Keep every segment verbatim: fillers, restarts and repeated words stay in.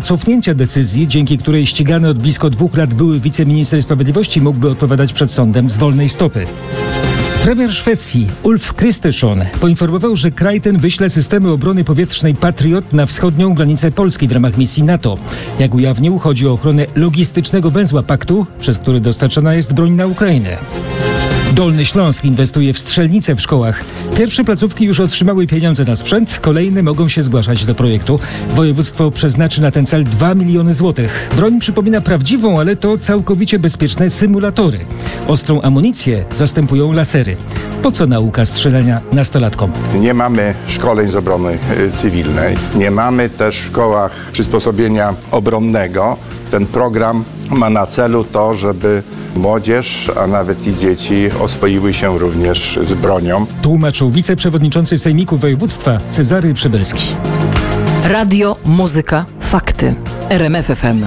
cofnięcia decyzji, dzięki której ścigany od blisko dwóch lat były wiceminister sprawiedliwości mógłby odpowiadać przed sądem z wolnej stopy. Premier Szwecji Ulf Kristersson poinformował, że kraj ten wyśle systemy obrony powietrznej Patriot na wschodnią granicę Polski w ramach misji NATO. Jak ujawnił, chodzi o ochronę logistycznego węzła paktu, przez który dostarczana jest broń na Ukrainę. Dolny Śląsk inwestuje w strzelnice w szkołach. Pierwsze placówki już otrzymały pieniądze na sprzęt, kolejne mogą się zgłaszać do projektu. Województwo przeznaczy na ten cel dwa miliony złotych. Broń przypomina prawdziwą, ale to całkowicie bezpieczne symulatory. Ostrą amunicję zastępują lasery. Po co nauka strzelania nastolatkom? Nie mamy szkoleń z obrony cywilnej. Nie mamy też w szkołach przysposobienia obronnego. Ten program ma na celu to, żeby młodzież, a nawet i dzieci oswoiły się również z bronią. Tłumaczył wiceprzewodniczący Sejmiku Województwa Cezary Przybylski. Radio, muzyka, fakty. R M F F M.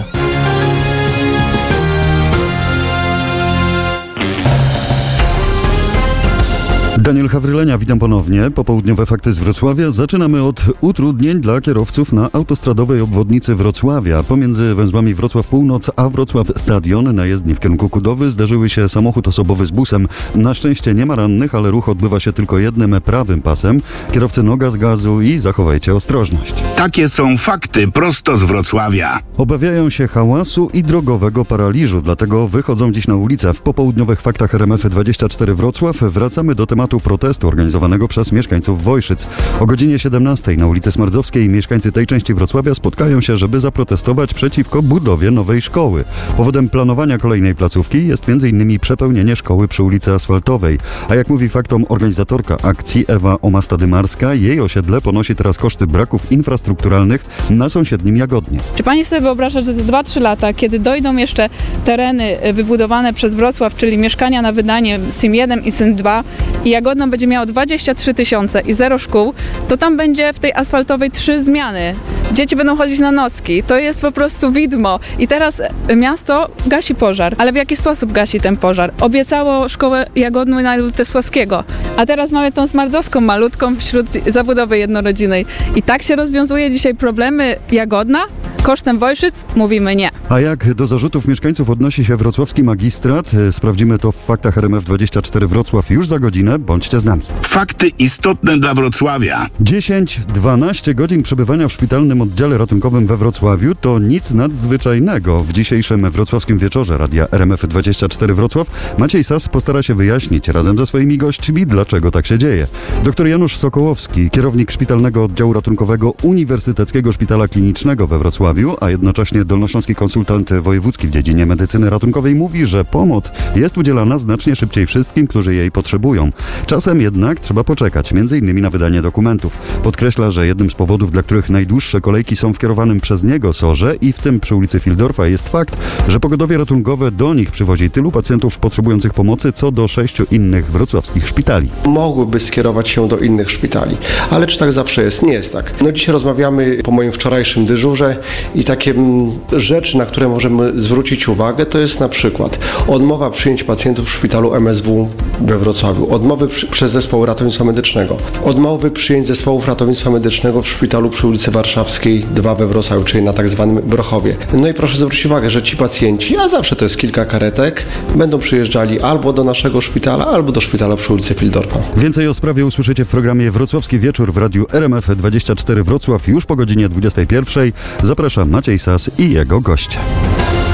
Daniel Hawrylenia, witam ponownie. Popołudniowe fakty z Wrocławia. Zaczynamy od utrudnień dla kierowców na autostradowej obwodnicy Wrocławia. Pomiędzy węzłami Wrocław Północ a Wrocław Stadion na jezdni w kierunku Kudowy zdarzyły się samochód osobowy z busem. Na szczęście nie ma rannych, ale ruch odbywa się tylko jednym prawym pasem. Kierowcy noga z gazu i zachowajcie ostrożność. Takie są fakty prosto z Wrocławia. Obawiają się hałasu i drogowego paraliżu, dlatego wychodzą dziś na ulicę. W popołudniowych faktach R M F dwadzieścia cztery Wrocław wracamy do tematu protestu organizowanego przez mieszkańców Wojszyc. O godzinie siedemnastej na ulicy Smardzowskiej mieszkańcy tej części Wrocławia spotkają się, żeby zaprotestować przeciwko budowie nowej szkoły. Powodem planowania kolejnej placówki jest między innymi przepełnienie szkoły przy ulicy Asfaltowej. A jak mówi faktom organizatorka akcji Ewa Omasta-Dymarska, jej osiedle ponosi teraz koszty braków infrastrukturalnych na sąsiednim Jagodnie. Czy pani sobie wyobraża, że za dwa trzy lata, kiedy dojdą jeszcze tereny wybudowane przez Wrocław, czyli mieszkania na wydanie S I M jeden i S I M dwa i Jagodno będzie miało dwadzieścia trzy tysiące i zero szkół, to tam będzie w tej asfaltowej trzy zmiany. Dzieci będą chodzić na nocki. To jest po prostu widmo. I teraz miasto gasi pożar. Ale w jaki sposób gasi ten pożar? Obiecało szkołę Jagodną na Lutosławskiego, a teraz mamy tą Smardzowską malutką wśród zabudowy jednorodzinnej. I tak się rozwiązuje dzisiaj problemy Jagodna? Kosztem Wojszyc? Mówimy nie. A jak do zarzutów mieszkańców odnosi się wrocławski magistrat? Sprawdzimy to w faktach R M F dwadzieścia cztery Wrocław już za godzinę. Bądźcie z nami. Fakty istotne dla Wrocławia. dziesięć dwanaście godzin przebywania w szpitalnym oddziale ratunkowym we Wrocławiu to nic nadzwyczajnego. W dzisiejszym wrocławskim wieczorze Radia R M F dwadzieścia cztery Wrocław Maciej Sas postara się wyjaśnić razem ze swoimi gośćmi, dlaczego tak się dzieje. Doktor Janusz Sokołowski, kierownik szpitalnego oddziału ratunkowego Uniwersyteckiego Szpitala Klinicznego we Wrocławiu, a jednocześnie dolnośląski konsultant wojewódzki w dziedzinie medycyny ratunkowej, mówi, że pomoc jest udzielana znacznie szybciej wszystkim, którzy jej potrzebują. Czasem jednak trzeba poczekać, między innymi na wydanie dokumentów. Podkreśla, że jednym z powodów, dla których najdłuższe kolejki są w kierowanym przez niego sorze i w tym przy ulicy Fildorfa, jest fakt, że pogodowie ratunkowe do nich przywozi tylu pacjentów potrzebujących pomocy, co do sześciu innych wrocławskich szpitali. Mogłyby skierować się do innych szpitali, ale czy tak zawsze jest? Nie jest tak. No dzisiaj rozmawiamy po moim wczorajszym dyżurze i takie m, rzeczy, na które możemy zwrócić uwagę, to jest na przykład odmowa przyjęć pacjentów w szpitalu M S W we Wrocławiu, odmowy przy, przez zespoł ratownictwa medycznego, odmowy przyjęć zespołów ratownictwa medycznego w szpitalu przy ulicy Warszawskiej dwa we Wrocławiu, czyli na tak zwanym Brochowie. No i proszę zwrócić uwagę, że ci pacjenci, a zawsze to jest kilka karetek, będą przyjeżdżali albo do naszego szpitala, albo do szpitala przy ulicy Fildorfa. Więcej o sprawie usłyszycie w programie Wrocławski Wieczór w Radiu R M F dwadzieścia cztery Wrocław już po godzinie dwudziestej pierwszej. Zapraszam Maciej Sas i jego goście.